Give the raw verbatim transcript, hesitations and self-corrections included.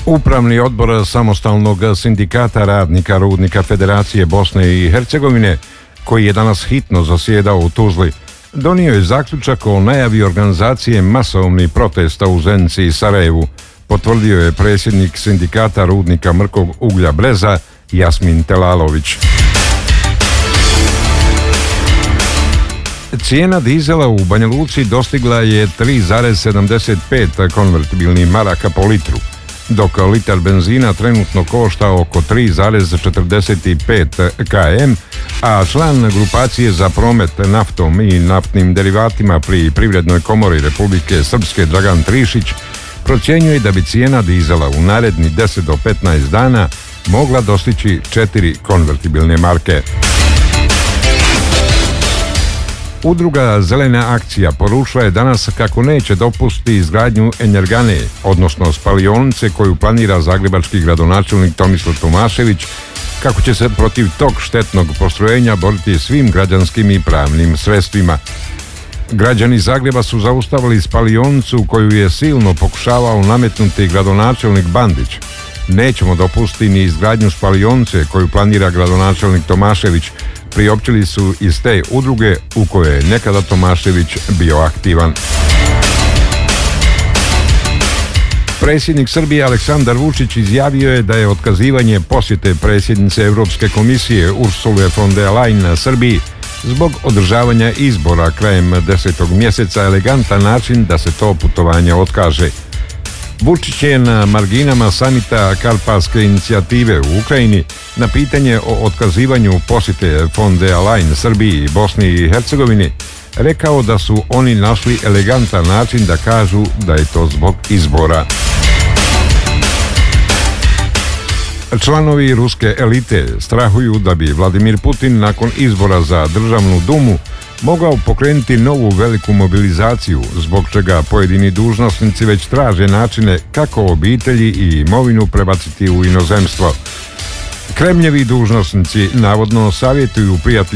Upravni odbor Samostalnog sindikata radnika Rudnika Federacije Bosne i Hercegovine, koji je danas hitno zasjedao u Tuzli, donio je zaključak o najavi organizacije masovnih protesta u Zenici i Sarajevu, potvrdio je predsjednik sindikata Rudnika Mrkog uglja Breza Jasmin Telalović. Cijena dizela u Banja Luci dostigla je tri zarez sedamdeset pet konvertibilnih maraka po litru, dok litar benzina trenutno košta oko tri zarez četrdeset pet km, a član grupacije za promet naftom i naftnim derivatima pri Privrednoj komori Republike Srpske Dragan Trišić procjenjuje da bi cijena dizela u naredni deset do petnaest dana mogla dostići četiri konvertibilne marke. Udruga Zelena akcija poručila je danas kako neće dopustiti izgradnju energane, odnosno spalionice koju planira zagrebački gradonačelnik Tomislav Tomašević, kako će se protiv tog štetnog postrojenja boriti svim građanskim i pravnim sredstvima. Građani Zagreba su zaustavili spalionicu koju je silno pokušavao nametnuti gradonačelnik Bandić. Nećemo dopustiti ni izgradnju spalionice koju planira gradonačelnik Tomašević, priopćili su iz te udruge u kojoj je nekada Tomašević bio aktivan. Predsjednik Srbije Aleksandar Vučić izjavio je da je otkazivanje posjete predsjednice Europske komisije Ursule von der Leyen Srbiji zbog održavanja izbora krajem desetog mjeseca elegantan način da se to putovanje otkaže. Vučić je na marginama samita Karpatske inicijative u Ukrajini na pitanje o otkazivanju posjete von der Leyen Srbiji i Bosni i Hercegovini rekao da su oni našli elegantan način da kažu da je to zbog izbora. Članovi ruske elite strahuju da bi Vladimir Putin nakon izbora za državnu dumu mogao pokrenuti novu veliku mobilizaciju, zbog čega pojedini dužnosnici već traže načine kako obitelji i imovinu prebaciti u inozemstvo. Kremljevi dužnosnici navodno savjetuju prijatelji